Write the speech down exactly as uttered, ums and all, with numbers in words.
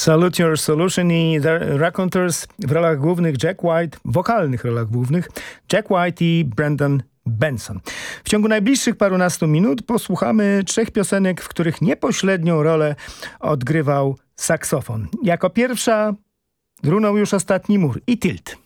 Salute Your Solution i The Raconteurs w rolach głównych Jack White, wokalnych rolach głównych Jack White i Brendan Benson. W ciągu najbliższych parunastu minut posłuchamy trzech piosenek, w których niepośrednią rolę odgrywał saksofon. Jako pierwsza runął już ostatni mur i Tilt.